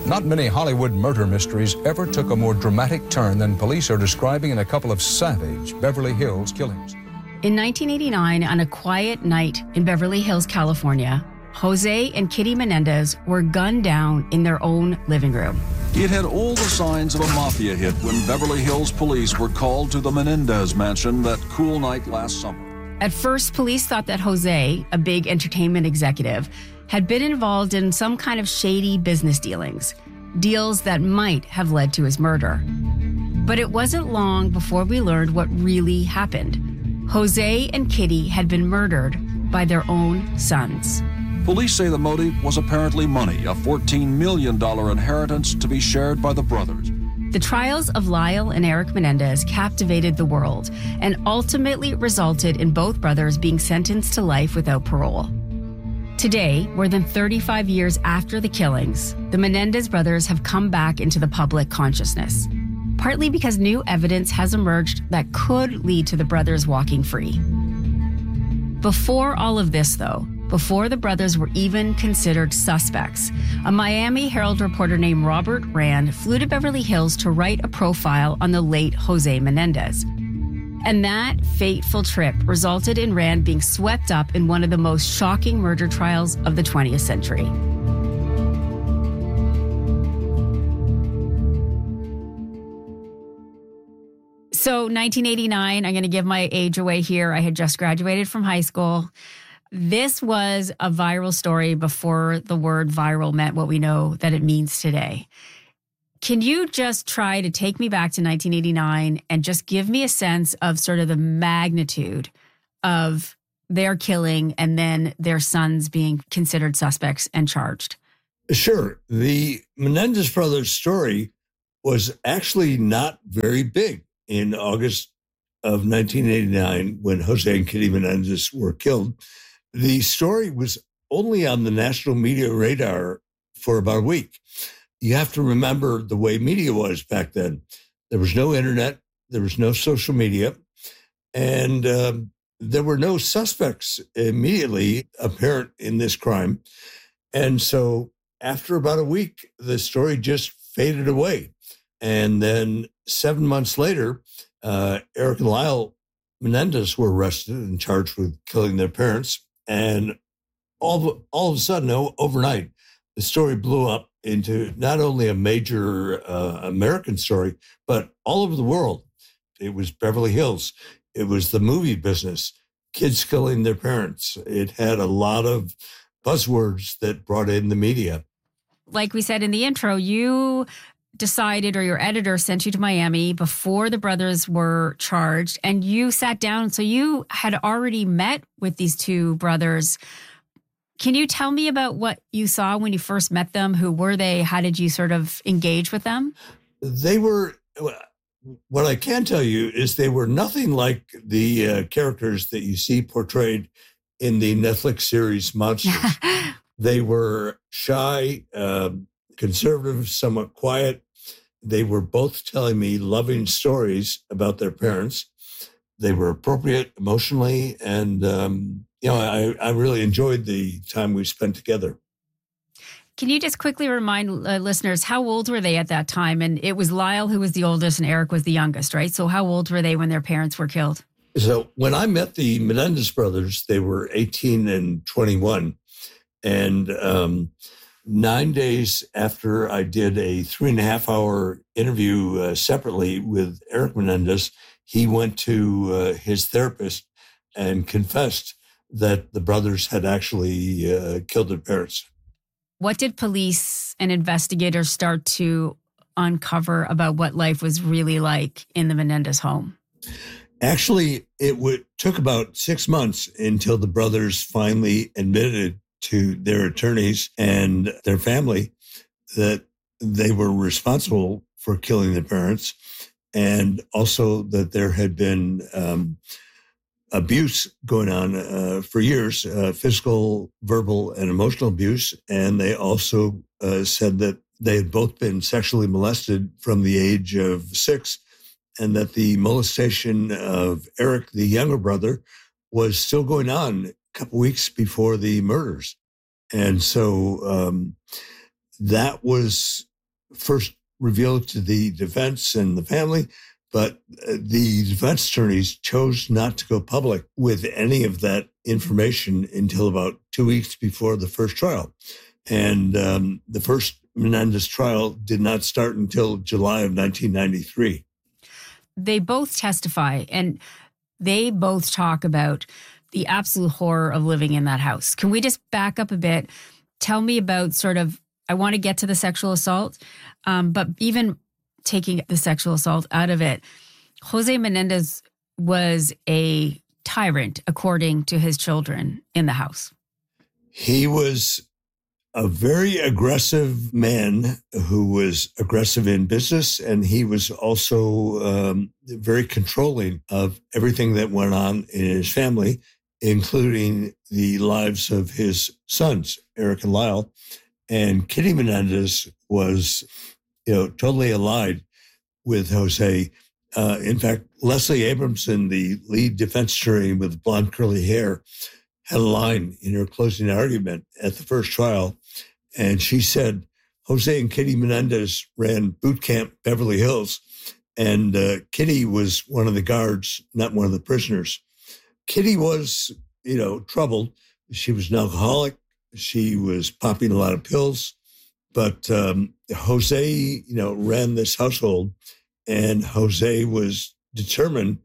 Not many Hollywood murder mysteries ever took a more dramatic turn than police are describing in a couple of savage Beverly Hills killings. In 1989, on a quiet night in Beverly Hills, California, Jose and Kitty Menendez were gunned down in their own living room. It had all the signs of a mafia hit when Beverly Hills police were called to the Menendez mansion that cool night last summer. At first, police thought that Jose, a big entertainment executive, had been involved in some kind of shady business dealings that might have led to his murder. But it wasn't long before we learned what really happened. Jose and Kitty had been murdered by their own sons. Police say the motive was apparently money, a $14 million inheritance to be shared by the brothers. The trials of Lyle and Eric Menendez captivated the world and ultimately resulted in both brothers being sentenced to life without parole. Today, more than 35 years after the killings, the Menendez brothers have come back into the public consciousness, partly because new evidence has emerged that could lead to the brothers walking free. Before all of this, though, before the brothers were even considered suspects, a Miami Herald reporter named Robert Rand flew to Beverly Hills to write a profile on the late Jose Menendez. And that fateful trip resulted in Rand being swept up in one of the most shocking murder trials of the 20th century. So 1989, I'm going to give my age away here. I had just graduated from high school. This was a viral story before the word viral meant what we know that it means today. Can you just try to take me back to 1989 and just give me a sense of sort of the magnitude of their killing and then their sons being considered suspects and charged? Sure. The Menendez brothers' story was actually not very big in August of 1989 when Jose and Kitty Menendez were killed. The story was only on the national media radar for about a week. You have to remember the way media was back then. There was no internet, there was no social media, and there were no suspects immediately apparent in this crime. And so after about a week, the story just faded away. And then 7 months later, Eric and Lyle Menendez were arrested and charged with killing their parents. And all of a sudden, overnight, the story blew up into not only a major American story, but all over the world. It was Beverly Hills. It was the movie business, kids killing their parents. It had a lot of buzzwords that brought in the media. Like we said in the intro, you decided, or your editor sent you to Miami before the brothers were charged, and you sat down. So you had already met with these two brothers. Can you tell me about what you saw when you first met them? Who were they? How did you sort of engage with them? They were, what I can tell you is they were nothing like the characters that you see portrayed in the Netflix series Monsters. They were shy, conservative, somewhat quiet. They were both telling me loving stories about their parents. They were appropriate emotionally, and I really enjoyed the time we spent together. Can you just quickly remind listeners, how old were they at that time? And it was Lyle who was the oldest and Eric was the youngest, right? So how old were they when their parents were killed? So when I met the Menendez brothers, they were 18 and 21. And 9 days after I did a 3.5-hour interview separately with Eric Menendez, he went to his therapist and confessed that the brothers had actually killed their parents. What did police and investigators start to uncover about what life was really like in the Menendez home? Actually, it took about 6 months until the brothers finally admitted to their attorneys and their family that they were responsible for killing their parents, and also that there had been abuse going on for years, physical, verbal, and emotional abuse. And they also said that they had both been sexually molested from the age of 6, and that the molestation of Eric, the younger brother, was still going on a couple weeks before the murders. And so that was first revealed to the defense and the family, but the defense attorneys chose not to go public with any of that information until about 2 weeks before the first trial. And the first Menendez trial did not start until July of 1993. They both testify, and they both talk about the absolute horror of living in that house. Can we just back up a bit? Tell me about I want to get to the sexual assault, but even taking the sexual assault out of it, Jose Menendez was a tyrant, according to his children in the house. He was a very aggressive man who was aggressive in business, and he was also very controlling of everything that went on in his family, including the lives of his sons, Eric and Lyle. And Kitty Menendez was, totally allied with Jose. In fact, Leslie Abramson, the lead defense attorney with blonde curly hair, had a line in her closing argument at the first trial. And she said, Jose and Kitty Menendez ran boot camp Beverly Hills, and Kitty was one of the guards, not one of the prisoners. Kitty was, troubled. She was an alcoholic. She was popping a lot of pills. But Jose, ran this household, and Jose was determined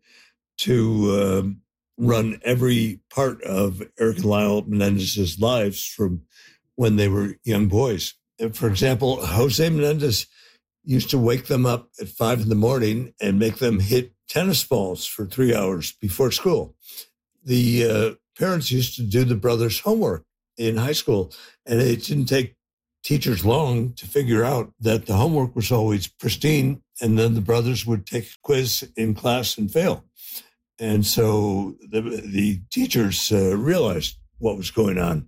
to run every part of Eric and Lyle Menendez's lives from when they were young boys. And for example, Jose Menendez used to wake them up at 5 a.m. and make them hit tennis balls for 3 hours before school. The parents used to do the brothers' homework in high school, and it didn't take teachers long to figure out that the homework was always pristine, and then the brothers would take a quiz in class and fail. And so the teachers realized what was going on.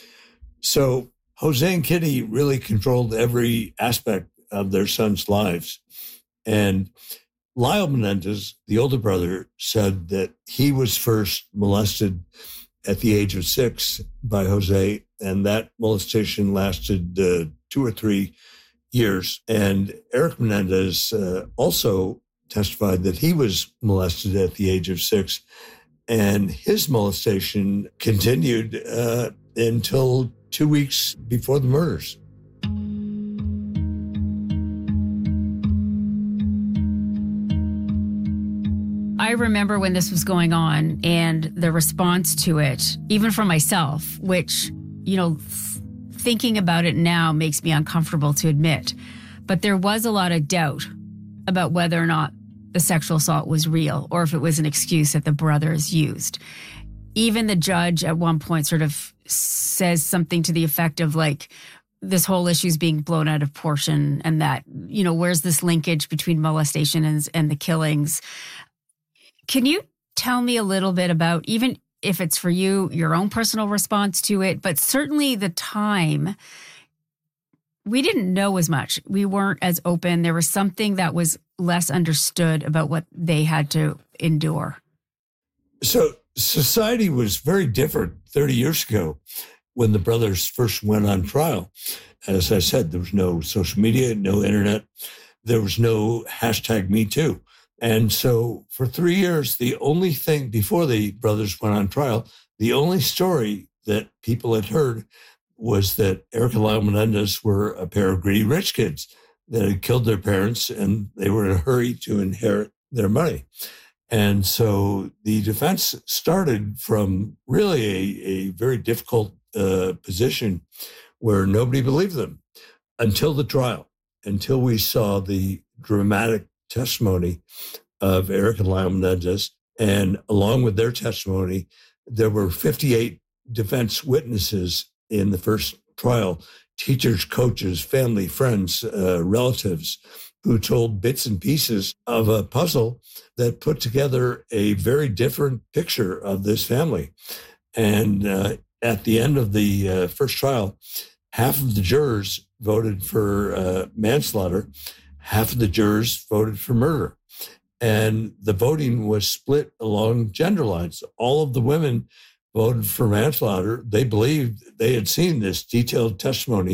So Jose and Kitty really controlled every aspect of their sons' lives. And Lyle Menendez, the older brother, said that he was first molested at the age of 6 by Jose, and that molestation lasted 2 or 3 years. And Eric Menendez also testified that he was molested at the age of 6, and his molestation continued until 2 weeks before the murders. I remember when this was going on and the response to it, even for myself, which, thinking about it now makes me uncomfortable to admit. But there was a lot of doubt about whether or not the sexual assault was real or if it was an excuse that the brothers used. Even the judge at one point sort of says something to the effect of this whole issue is being blown out of proportion, and that, where's this linkage between molestation and the killings? Can you tell me a little bit about, even if it's for you, your own personal response to it, but certainly the time, we didn't know as much. We weren't as open. There was something that was less understood about what they had to endure. So society was very different 30 years ago when the brothers first went on trial. As I said, there was no social media, no internet. There was no #MeToo. And so for 3 years, the only thing before the brothers went on trial, the only story that people had heard was that Eric and Lyle Menendez were a pair of greedy rich kids that had killed their parents, and they were in a hurry to inherit their money. And so the defense started from really a very difficult position where nobody believed them until the trial, until we saw the dramatic testimony of Eric and Lyle Menendez. And along with their testimony, there were 58 defense witnesses in the first trial, teachers, coaches, family, friends, relatives, who told bits and pieces of a puzzle that put together a very different picture of this family. And at the end of the first trial, half of the jurors voted for manslaughter, half of the jurors voted for murder. And the voting was split along gender lines. All of the women voted for manslaughter. They believed they had seen this detailed testimony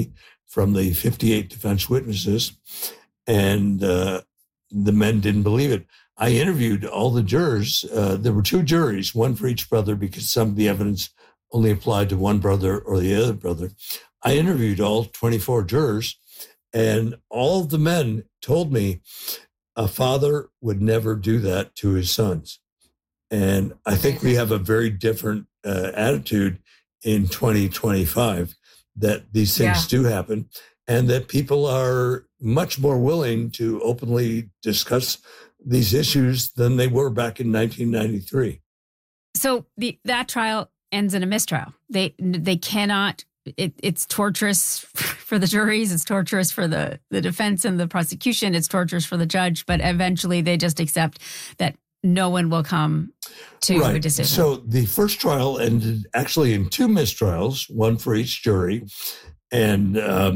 from the 58 defense witnesses, and the men didn't believe it. I interviewed all the jurors. There were two juries, one for each brother, because some of the evidence only applied to one brother or the other brother. I interviewed all 24 jurors, and all of the men told me a father would never do that to his sons. And I think we have a very different attitude in 2025 that these things do happen, and that people are much more willing to openly discuss these issues than they were back in 1993. So that trial ends in a mistrial. They cannot. It's torturous for the juries. It's torturous for the defense and the prosecution. It's torturous for the judge. But eventually, they just accept that no one will come to a decision. So the first trial ended actually in two mistrials, one for each jury. And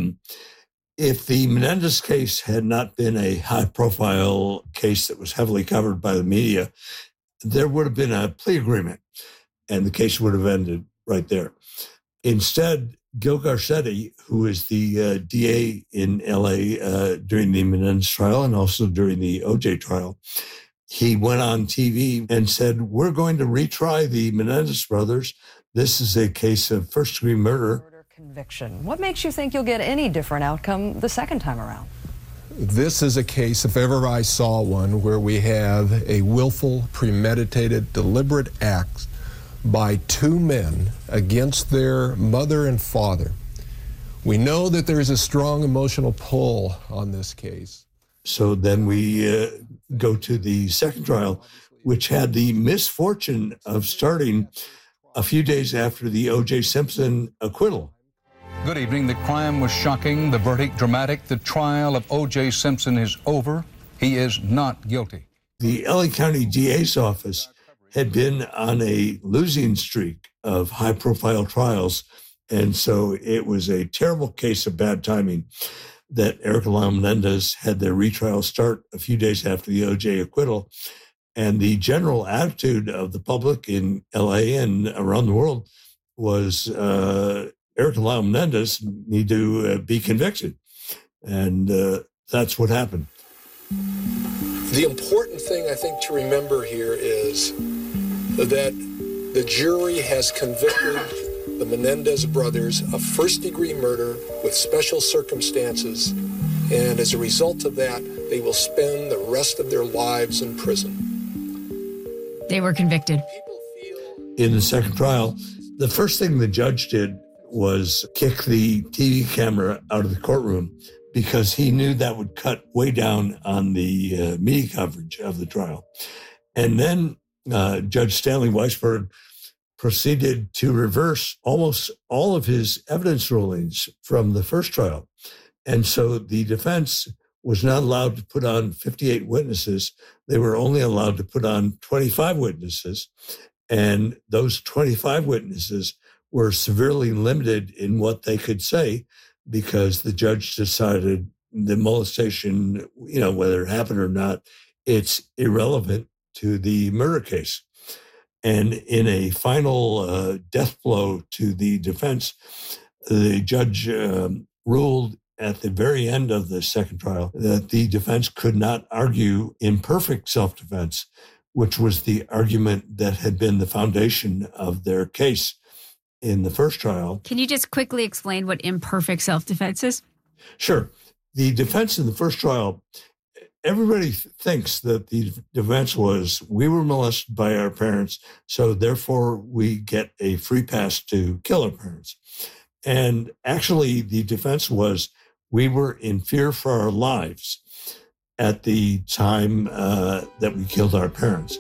if the Menendez case had not been a high-profile case that was heavily covered by the media, there would have been a plea agreement, and the case would have ended right there. Instead, Gil Garcetti, who is the DA in L.A. During the Menendez trial and also during the OJ trial, he went on TV and said, we're going to retry the Menendez brothers. This is a case of first-degree murder. Conviction. What makes you think you'll get any different outcome the second time around? This is a case, if ever I saw one, where we have a willful, premeditated, deliberate act by two men against their mother and father. We know that there is a strong emotional pull on this case. So then we go to the second trial, which had the misfortune of starting a few days after the O.J. Simpson acquittal. Good evening. The crime was shocking, the verdict dramatic. The trial of O.J. Simpson is over. He is not guilty. The LA County DA's office had been on a losing streak of high-profile trials, and so it was a terrible case of bad timing that Eric and Lyle Menendez had their retrial start a few days after the O.J. acquittal. And the general attitude of the public in L.A. and around the world was Eric and Lyle Menendez need to be convicted. And that's what happened. The important thing, I think, to remember here is that the jury has convicted the Menendez brothers of first-degree murder with special circumstances, and as a result of that, they will spend the rest of their lives in prison. They were convicted. In the second trial, the first thing the judge did was kick the TV camera out of the courtroom because he knew that would cut way down on the media coverage of the trial. And then Judge Stanley Weisberg proceeded to reverse almost all of his evidence rulings from the first trial. And so the defense was not allowed to put on 58 witnesses. They were only allowed to put on 25 witnesses. And those 25 witnesses were severely limited in what they could say because the judge decided the molestation, whether it happened or not, it's irrelevant to the murder case. And in a final death blow to the defense, the judge ruled at the very end of the second trial that the defense could not argue imperfect self-defense, which was the argument that had been the foundation of their case in the first trial. Can you just quickly explain what imperfect self-defense is? Sure. The defense in the first trial, everybody thinks that the defense was, we were molested by our parents, so therefore we get a free pass to kill our parents. And actually, the defense was, we were in fear for our lives at the time that we killed our parents.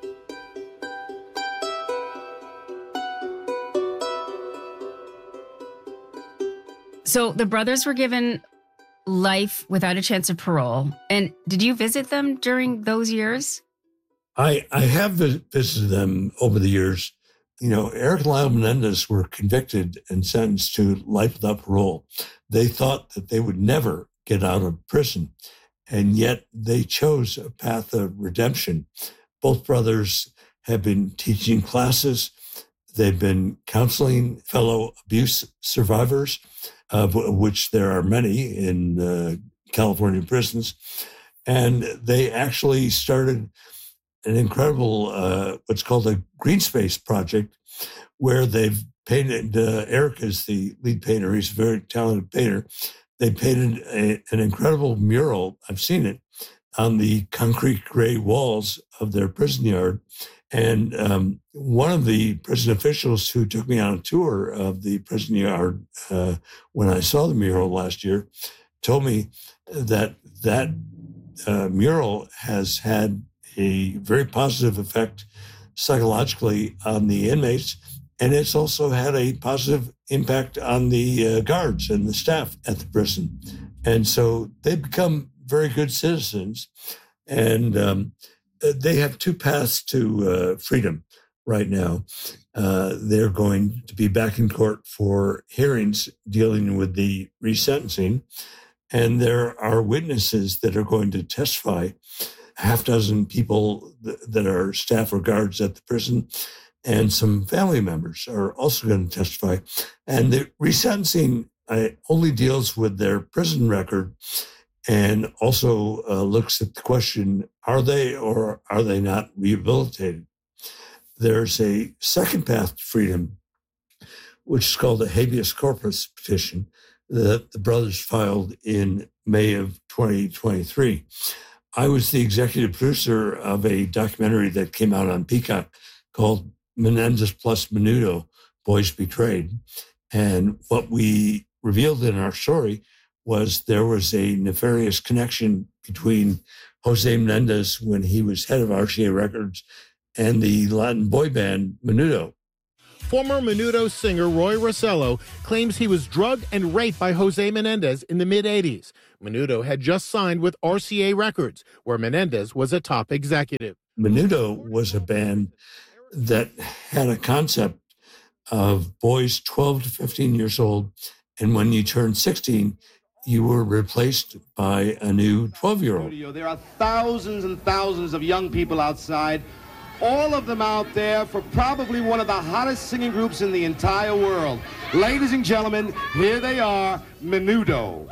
So the brothers were given life without a chance of parole. And did you visit them during those years? I have visited them over the years. Eric and Lyle Menendez were convicted and sentenced to life without parole. They thought that they would never get out of prison, and yet they chose a path of redemption. Both brothers have been teaching classes. They've been counseling fellow abuse survivors. of which there are many in California prisons. And they actually started an incredible, what's called a green space project, where they've painted, Eric is the lead painter, he's a very talented painter. They painted an incredible mural, I've seen it, on the concrete gray walls of their prison yard. And one of the prison officials who took me on a tour of the prison yard when I saw the mural last year told me that mural has had a very positive effect psychologically on the inmates, and it's also had a positive impact on the guards and the staff at the prison. And so they've become very good citizens, and they have two paths to freedom right now. They're going to be back in court for hearings dealing with the resentencing, and there are witnesses that are going to testify, half dozen people that are staff or guards at the prison, and some family members are also going to testify. And the resentencing only deals with their prison record and also looks at the question, are they or are they not rehabilitated? There's a second path to freedom, which is called a habeas corpus petition that the brothers filed in May of 2023. I was the executive producer of a documentary that came out on Peacock called Menendez plus Menudo, Boys Betrayed. And what we revealed in our story was there was a nefarious connection between Jose Menendez, when he was head of RCA Records, and the Latin boy band Menudo. Former Menudo singer Roy Rossello claims he was drugged and raped by Jose Menendez in the mid-'80s. Menudo had just signed with RCA Records, where Menendez was a top executive. Menudo was a band that had a concept of boys 12 to 15 years old, and when you turned 16, you were replaced by a new 12-year-old. There are thousands and thousands of young people outside, all of them out there for probably one of the hottest singing groups in the entire world. Ladies and gentlemen, here they are, Menudo.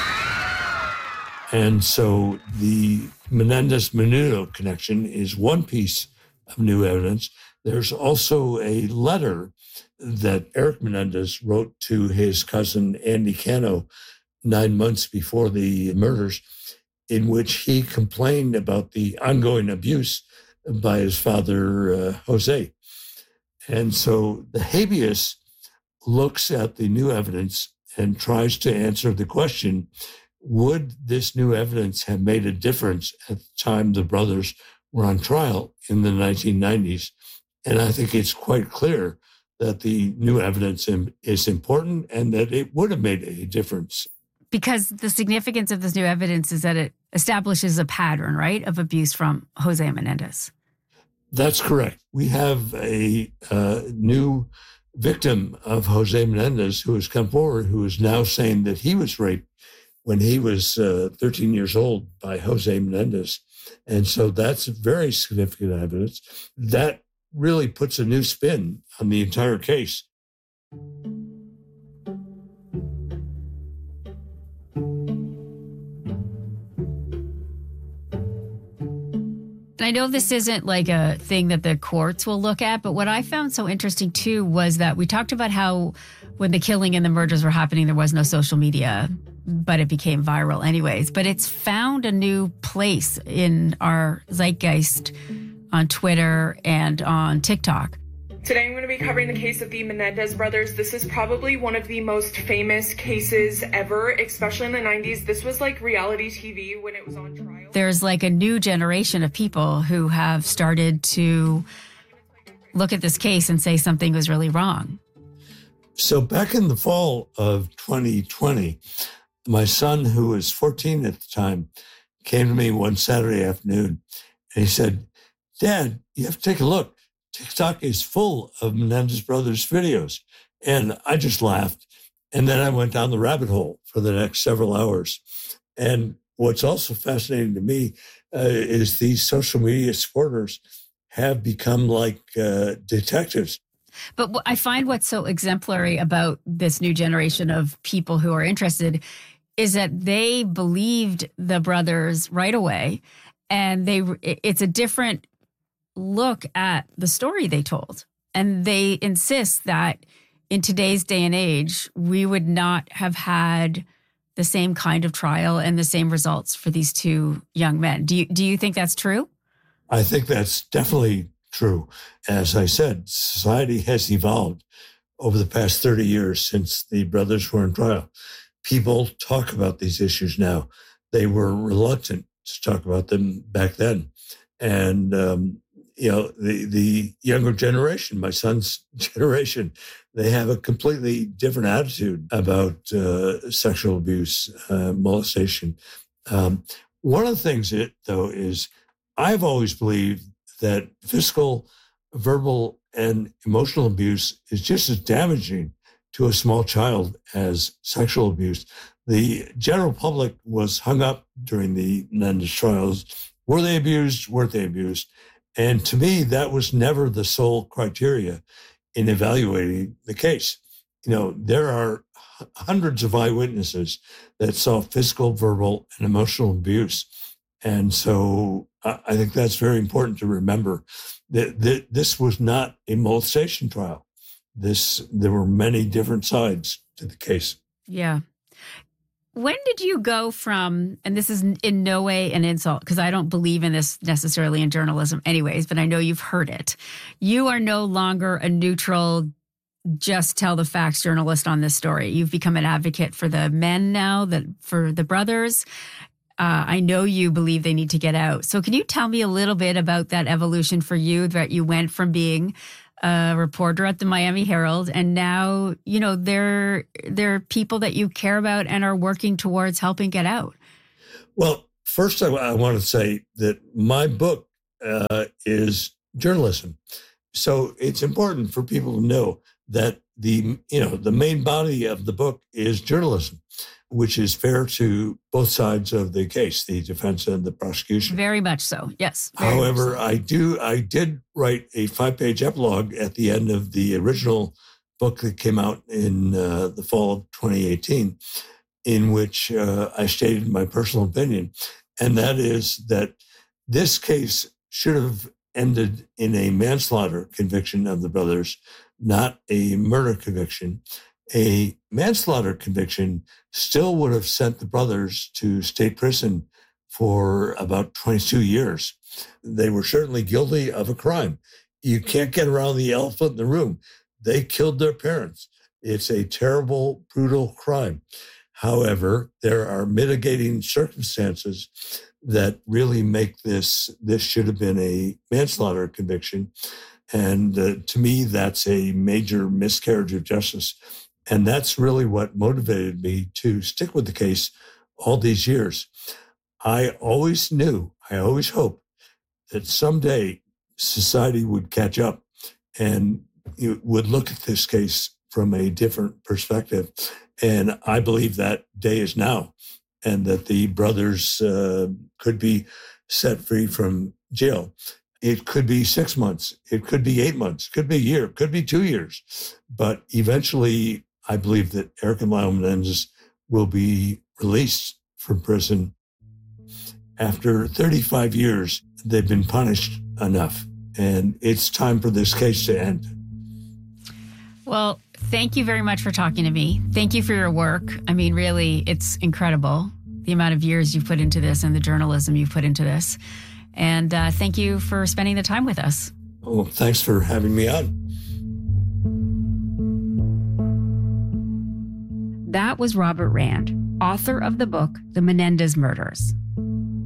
And so the Menendez-Menudo connection is one piece of new evidence. There's also a letter that Eric Menendez wrote to his cousin Andy Cano 9 months before the murders, in which he complained about the ongoing abuse by his father, Jose. And so the habeas looks at the new evidence and tries to answer the question, would this new evidence have made a difference at the time the brothers were on trial in the 1990s? And I think it's quite clear that the new evidence is important and that it would have made a difference. Because the significance of this new evidence is that it establishes a pattern, right, of abuse from Jose Menendez. That's correct. We have a new victim of Jose Menendez who has come forward, who is now saying that he was raped when he was 13 years old by Jose Menendez. And so that's very significant evidence. That really puts a new spin on the entire case. I know this isn't like a thing that the courts will look at, but what I found so interesting too was that we talked about how when the killing and the murders were happening, there was no social media, but it became viral anyways. But it's found a new place in our zeitgeist on Twitter and on TikTok. Today I'm going to be covering the case of the Menendez brothers. This is probably one of the most famous cases ever, especially in the 90s. This was like reality TV when it was on trial. There's like a new generation of people who have started to look at this case and say something was really wrong. So back in the fall of 2020, my son, who was 14 at the time, came to me one Saturday afternoon and he said, "Dad, you have to take a look. TikTok is full of Menendez brothers videos." And I just laughed. And then I went down the rabbit hole for the next several hours. And what's also fascinating to me is these social media supporters have become like detectives. But I find what's so exemplary about this new generation of people who are interested is that they believed the brothers right away, and it's a different look at the story they told. And they insist that in today's day and age, we would not have had the same kind of trial and the same results for these two young men. Do you think that's true? I think that's definitely true. As I said, society has evolved over the past 30 years since the brothers were in trial. People talk about these issues now. They were reluctant to talk about them back then. And, the younger generation, my son's generation, they have a completely different attitude about sexual abuse, molestation. One of the things, though, is I've always believed that physical, verbal, and emotional abuse is just as damaging to a small child as sexual abuse. The general public was hung up during the Menendez trials. Were they abused? Weren't they abused? And to me, that was never the sole criteria in evaluating the case. There are hundreds of eyewitnesses that saw physical, verbal, and emotional abuse. And so I think that's very important to remember that this was not a molestation trial. There were many different sides to the case. Yeah. When did you go from, and this is in no way an insult, because I don't believe in this necessarily in journalism anyways, but I know you've heard it. You are no longer a neutral, just tell the facts journalist on this story. You've become an advocate for the men now, for the brothers. I know you believe they need to get out. So can you tell me a little bit about that evolution for you, that you went from being a reporter at the Miami Herald, and now, they're people that you care about and are working towards helping get out? Well, first I want to say that my book is journalism. So it's important for people to know that the main body of the book is journalism, which is fair to both sides of the case, the defense and the prosecution. Very much so, yes. However, I did write a 5-page epilogue at the end of the original book that came out in the fall of 2018, in which I stated my personal opinion, and that is that this case should have ended in a manslaughter conviction of the brothers, not a murder conviction. A manslaughter conviction still would have sent the brothers to state prison for about 22 years. They were certainly guilty of a crime. You can't get around the elephant in the room. They killed their parents. It's a terrible, brutal crime. However, there are mitigating circumstances that really make this should have been a manslaughter conviction. And to me, that's a major miscarriage of justice. And that's really what motivated me to stick with the case all these years. I always hoped that someday society would catch up and would look at this case from a different perspective. And I believe that day is now, and that the brothers could be set free from jail. It could be 6 months. It could be 8 months. It could be a year. It could be 2 years. But eventually, I believe that Eric and Lyle Menendez will be released from prison. After 35 years, they've been punished enough, and it's time for this case to end. Well, thank you very much for talking to me. Thank you for your work. I mean, really, it's incredible, the amount of years you've put into this and the journalism you've put into this. And thank you for spending the time with us. Oh, thanks for having me on. That was Robert Rand, author of the book, The Menendez Murders.